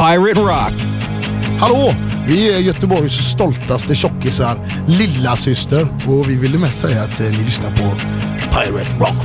Pirate Rock. Hallå, vi är Göteborgs stoltaste tjockisar, lilla syster, och vi ville mest säga att ni lyssnar på Pirate Rock